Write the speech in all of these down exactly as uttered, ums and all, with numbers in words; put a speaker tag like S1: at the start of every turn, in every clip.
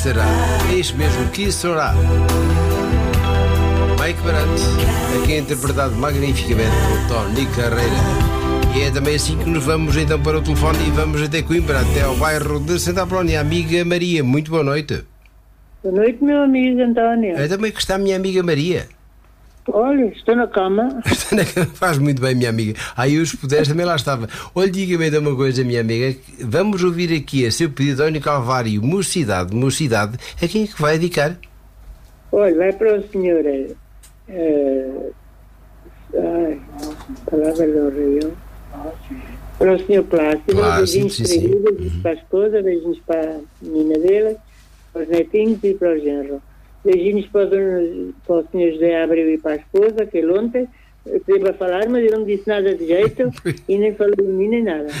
S1: Será? É isto mesmo, que será? Mike Barante, aqui é interpretado magnificamente por Tony Carreira. E é também assim que nos vamos então para o telefone e vamos até Coimbra, até ao bairro de Santa Apolónia. Amiga Maria, muito boa noite.
S2: Boa noite, meu amigo António.
S1: É também que está a minha amiga Maria.
S2: Olha, estou na cama.
S1: Está na cama, faz muito bem, minha amiga. Aí os puderes também lá estava. Olha, diga-me então uma coisa, minha amiga. Vamos ouvir aqui a seu pedido, António Calvário, Mocidade, Mocidade. A quem é que vai dedicar?
S2: Olha, vai para o senhor. Uh, ai, palavra do Rio. Para o senhor Plácido.
S1: Plácido,
S2: beijinhos
S1: sim,
S2: para
S1: sim.
S2: ele, beijinhos
S1: Uhum.
S2: para a esposa, beijinhos para a menina dele, para os netinhos e para o genro. Beijinhos para o, dono, para o senhor José Abreu e para a esposa, que ele ontem teve a falar, mas ele não disse nada de jeito e nem falou de mim nem nada.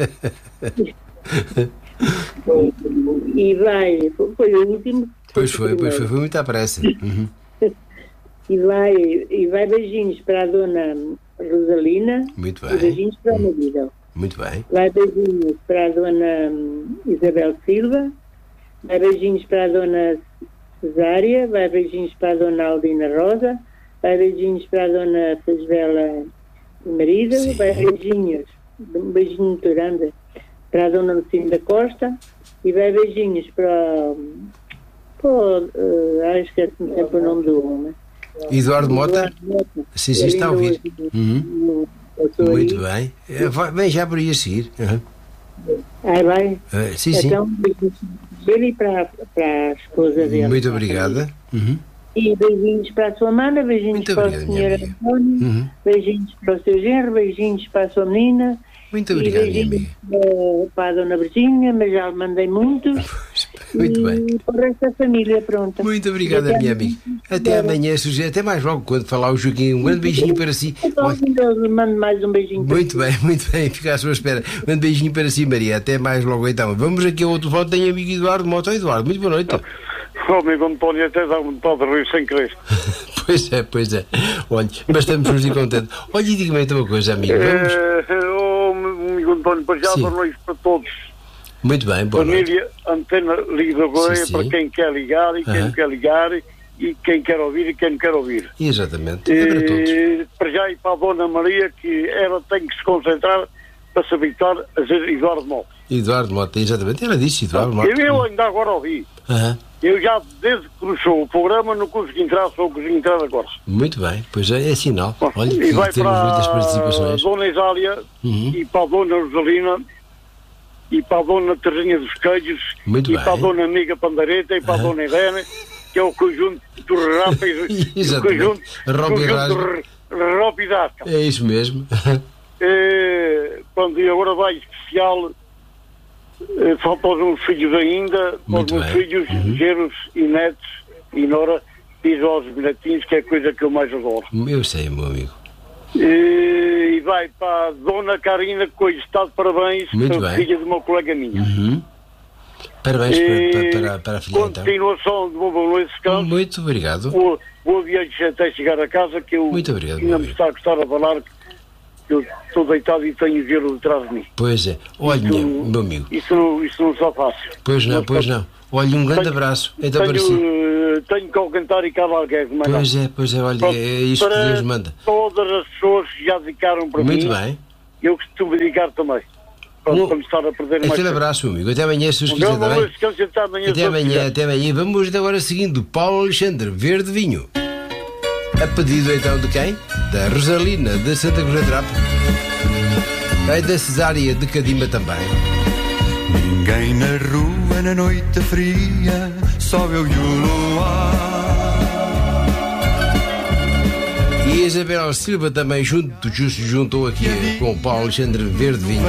S2: E vai, foi o último.
S1: Pois foi, pois foi, foi muito à pressa. Uhum.
S2: E vai, e vai beijinhos para a dona Rosalina.
S1: Muito
S2: E
S1: bem.
S2: beijinhos para o marido.
S1: Muito bem.
S2: Vai beijinhos para a dona hum, Isabel Silva. Vai beijinhos para a dona Cesária. Vai beijinhos para a dona Aldina Rosa. Vai beijinhos para a dona Fazbela e marido.
S1: Sim.
S2: Vai beijinhos, um beijinho muito grande para a dona Lucinda Costa. E vai beijinhos para, para uh, ah, esquece-me sempre o nome do homem.
S1: Eduardo Mota?
S2: Eduardo Mota.
S1: Sim, sim, está a ouvir. Uhum.
S2: Passou
S1: Muito
S2: aí.
S1: bem. Eh, vai- Vem já por aí a seguir. Uhum.
S2: Aí vai.
S1: Eh, sim, sim.
S2: Então, beijinhos dele e para, para a esposa dele.
S1: Muito obrigada. Uhum.
S2: E beijinhos para a sua mana, beijinhos
S1: Muito
S2: para
S1: obrigado,
S2: o
S1: minha
S2: senhor
S1: amiga.
S2: Antônio,
S1: Uhum.
S2: beijinhos para o seu genro, beijinhos para a sua menina.
S1: Muito
S2: e
S1: obrigado, minha
S2: beijinhos
S1: amiga.
S2: para, para a dona Virgínia, mas já lhe mandei muitos.
S1: Muito
S2: e
S1: bem.
S2: para o resto da família, pronto.
S1: Muito obrigada,
S2: Até
S1: minha
S2: amanhã.
S1: amiga. Até amanhã, Sujé. Até mais logo, quando falar o Joaquim. Um grande beijinho para si.
S2: Então,
S1: Olha,
S2: ainda lhe mando mais um beijinho para
S1: muito
S2: si.
S1: bem, muito bem. Fica à sua espera. Um grande beijinho para si, Maria. Até mais logo, então. Vamos aqui ao outro lado. Tenho amigo Eduardo Mota. Eduardo, muito boa noite.
S3: O amigo António até dá vontade de rir sem querer.
S1: Pois é, pois é. Olha, mas estamos nos contentes. Olha, e diga-me então uma coisa, amigo. Vamos.
S3: Eh, oh, amigo António, para já,
S1: Sim.
S3: boa noite para todos.
S1: Muito bem, boa noite.
S3: Família, Antena Liga Goia,
S1: Sim, sim.
S3: para quem quer ligar e quem
S1: Aham.
S3: não quer ligar, e quem quer ouvir e quem não quer ouvir.
S1: Exatamente. É para todos.
S3: Eh, para já e para a Dona Maria, que ela tem que se concentrar para se habituar a dizer Eduardo Mota.
S1: Eduardo Mota, exatamente. Ela disse Eduardo Mota.
S3: Eu, eu ainda agora ouvi.
S1: Aham.
S3: Eu já, desde que começou o programa, não consegui entrar, só consegui entrar agora.
S1: Muito bem, pois é, é sinal.
S3: Bom,
S1: Olha,
S3: e vai
S1: que temos
S3: para
S1: muitas
S3: a
S1: participações.
S3: Dona Isália
S1: Uhum.
S3: e para a Dona Rosalina e para a Dona Terrinha dos Queijos
S1: Muito
S3: e
S1: bem.
S3: para a Dona Amiga Pandareta e para
S1: Aham.
S3: a Dona Irene, que é o conjunto dos rápidos e o
S1: Exatamente.
S3: conjunto,
S1: Rob e Rasgo.
S3: conjunto Rob e Rasgo.
S1: É isso mesmo.
S3: Eh, Quando e agora vai especial, eh, faltam os meus filhos ainda, para os
S1: Muito
S3: meus
S1: bem.
S3: filhos,
S1: Uhum.
S3: genros e netos e nora, piso aos bilhetinhos, que é a coisa que eu mais adoro.
S1: Eu sei, meu amigo.
S3: E, e vai para a Dona Carina Coelho, está de parabéns,
S1: Muito
S3: a
S1: bem.
S3: filha de uma colega minha.
S1: Uhum. Parabéns
S3: E
S1: para, para, para, para a filha, então.
S3: continuação de uma boa noite, descanso.
S1: Muito obrigado.
S3: Boa, boa viagem até chegar a casa, que eu
S1: Muito obrigado,
S3: ainda
S1: meu
S3: me
S1: amigo.
S3: está a gostar a falar, que eu estou deitado e tenho gelo atrás de mim.
S1: Pois é. Olha,
S3: Isso-
S1: meu, meu amigo.
S3: Isso, não- isso não está fácil.
S1: Pois não,
S3: Não
S1: pois
S3: está-
S1: não. Olha, um grande
S3: Tenho-
S1: abraço. Então para si.
S3: Tenho, eh, tenho que aguentar e cavalgar, mas não.
S1: Pois é, pois é. Olha,
S3: Pronto,
S1: é isso que
S3: para
S1: Deus manda.
S3: todas as pessoas que já dedicaram para
S1: Muito
S3: mim,
S1: bem.
S3: eu costumo dedicar também. Pronto,
S1: Um-
S3: para me estar a perder mais
S1: Aquele
S3: tempo.
S1: abraço, meu amigo. Até amanhã, se os
S3: Um
S1: quiser,
S3: grande
S1: está
S3: abraço,
S1: bem?
S3: descanse até amanhã.
S1: Até
S3: se
S1: amanhã,
S3: quiser.
S1: até amanhã. Vamos agora seguindo Paulo Alexandre, Verde Vinho. A pedido então de quem? Da Rosalina, de Santa Cruz da Trapa. E da Cesária, de Cadima também.
S4: Ninguém na rua na noite fria, só eu e o luar.
S1: E a Isabel Silva também junto, juntou aqui com o Paulo Alexandre Verde Vinho.